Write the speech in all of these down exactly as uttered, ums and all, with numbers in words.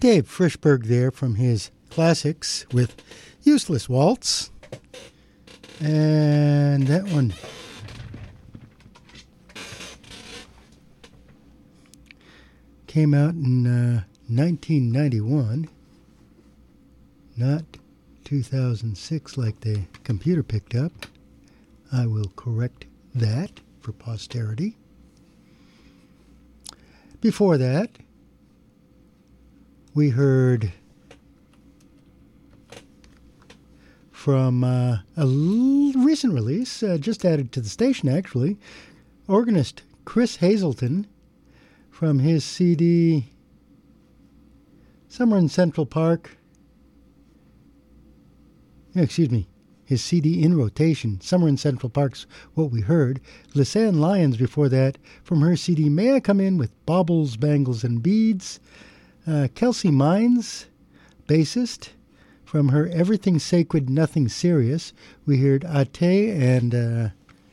Dave Frischberg there from his classics with Useless Waltz. And that one came out in uh, nineteen ninety-one, not two thousand six like the computer picked up. I will correct that for posterity. Before that, we heard from uh, a l- recent release, uh, just added to the station actually, organist Chris Hazelton from his C D Somewhere in Central Park. Excuse me, his C D in rotation, Somewhere in Central Park's what we heard. Lisanne Lyons before that from her C D May I Come In with Baubles, Bangles, and Beads. Uh, Kelsey Mines, bassist, from her Everything Sacred, Nothing Serious. We heard Ate and uh,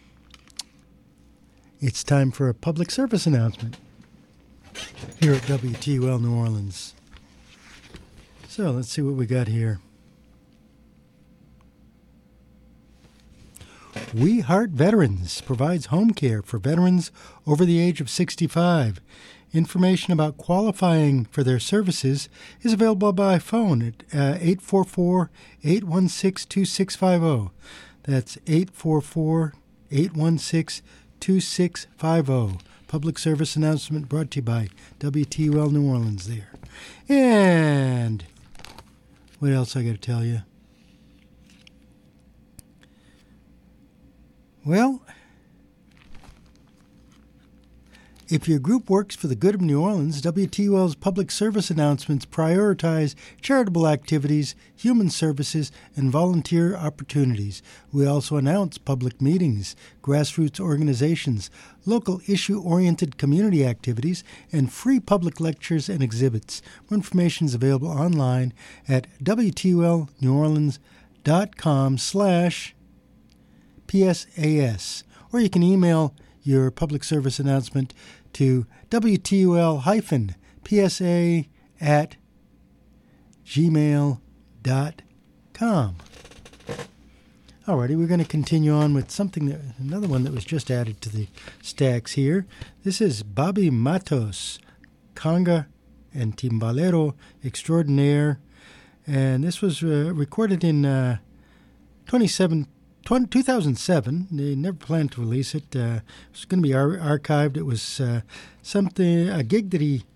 it's time for a public service announcement here at W T U L New Orleans. So let's see what we got here. We Heart Veterans provides home care for veterans over the age of sixty-five. Information about qualifying for their services is available by phone at uh, eight four four, eight one six, two six five zero. That's eight four four, eight one six, two six five zero. Public service announcement brought to you by W T U L New Orleans there. And what else I got to tell you? Well, if your group works for the good of New Orleans, W T U L's public service announcements prioritize charitable activities, human services, and volunteer opportunities. We also announce public meetings, grassroots organizations, local issue-oriented community activities, and free public lectures and exhibits. More information is available online at W T U L New Orleans dot com slash P S A S, or you can email your public service announcement to W T U L P S A at gmail dot com. Alrighty, we're going to continue on with something that, another one that was just added to the stacks here. This is Bobby Matos, conga and timbalero extraordinaire, and this was uh, recorded in uh, twenty-seven. two thousand seven. They never planned to release it. Uh, it was going to be ar- archived. It was uh, something a gig that he